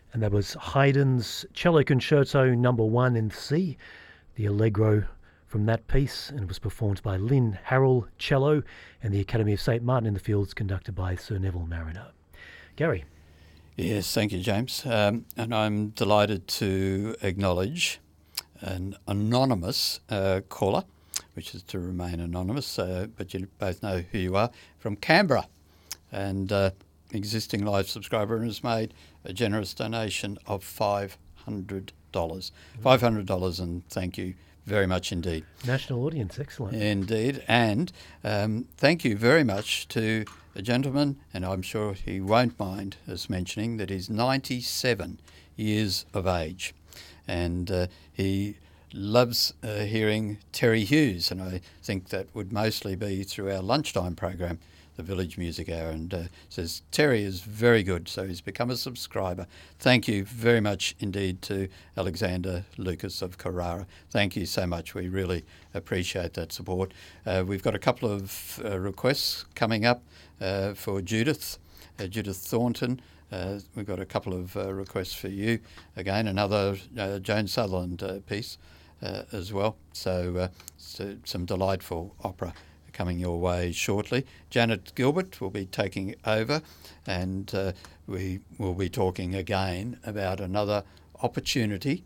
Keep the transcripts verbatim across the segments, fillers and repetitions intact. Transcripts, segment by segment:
And that was Haydn's Cello Concerto Number One in C, the Allegro from that piece, and it was performed by Lynn Harrell Cello and the Academy of Saint Martin in the Fields, conducted by Sir Neville Mariner. Gary. Yes, thank you, James. Um, and I'm delighted to acknowledge an anonymous uh, caller, which is to remain anonymous, uh, but you both know who you are, from Canberra. And uh, existing live subscriber has made a generous donation of five hundred dollars. five hundred dollars, and thank you very much indeed. National audience, excellent. Indeed. And um, thank you very much to a gentleman, and I'm sure he won't mind us mentioning that he's ninety-seven years of age. And uh, he loves uh, hearing Terry Hughes, and I think that would mostly be through our lunchtime program, the Village Music Hour, and uh, says Terry is very good, so he's become a subscriber. Thank you very much indeed to Alexander Lucas of Carrara. Thank you so much. We really appreciate that support. Uh, we've got a couple of uh, requests coming up uh, for Judith, uh, Judith Thornton. Uh, we've got a couple of uh, requests for you. Again, another uh, Joan Sutherland uh, piece uh, as well. So, uh, so some delightful opera coming your way shortly. Janet Gilbert will be taking over, and uh, we will be talking again about another opportunity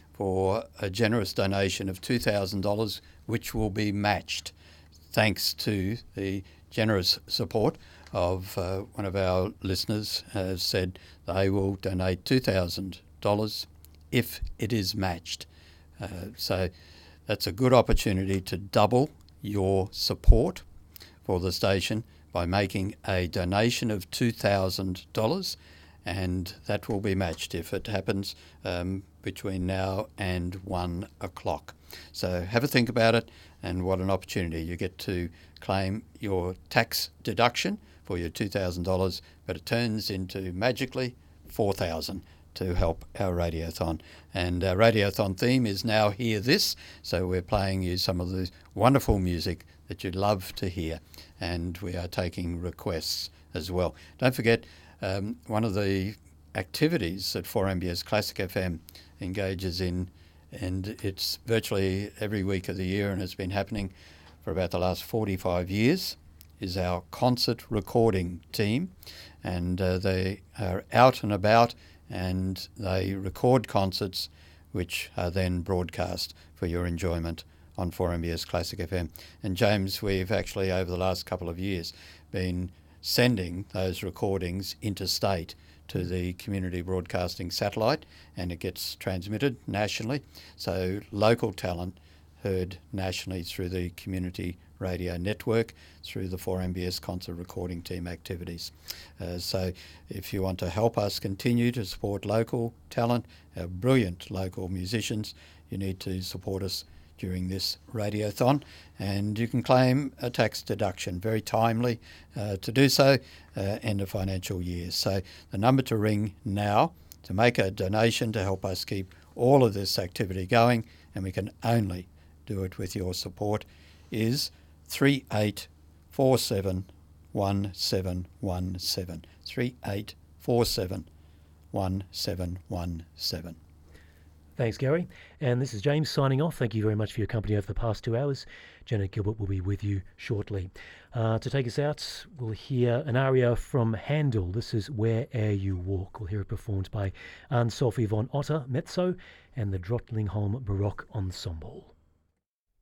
for a generous donation of two thousand dollars, which will be matched thanks to the generous support of uh, one of our listeners has said they will donate two thousand dollars if it is matched. Uh, so that's a good opportunity to double your support for the station by making a donation of two thousand dollars, and that will be matched if it happens um, between now and one o'clock. So have a think about it, and what an opportunity. You get to claim your tax deduction for your two thousand dollars, but it turns into magically four thousand dollars to help our Radiothon. And our Radiothon theme is Now Hear This, so we're playing you some of the wonderful music that you'd love to hear, and we are taking requests as well. Don't forget, um, one of the activities that four M B S Classic F M engages in, and it's virtually every week of the year and has been happening for about the last forty-five years, is our concert recording team. And uh, they are out and about, and they record concerts which are then broadcast for your enjoyment on four M B S Classic F M. And James, we've actually over the last couple of years been sending those recordings interstate to the community broadcasting satellite, and it gets transmitted nationally. So local talent heard nationally through the community radio network, through the four M B S concert recording team activities. Uh, so if you want to help us continue to support local talent, our brilliant local musicians, you need to support us during this Radiothon, and you can claim a tax deduction. Very timely uh, to do so, uh, end of financial year. So the number to ring now to make a donation to help us keep all of this activity going, and we can only do it with your support, is three eight four seven one seven one seven. three eight four seven one seven one seven. Thanks, Gary. And this is James signing off. Thank you very much for your company over the past two hours. Janet Gilbert will be with you shortly. Uh, to take us out, we'll hear an aria from Handel. This is Where'er You Walk. We'll hear it performed by Anne-Sophie von Otter, mezzo, and the Drottningholm Baroque Ensemble.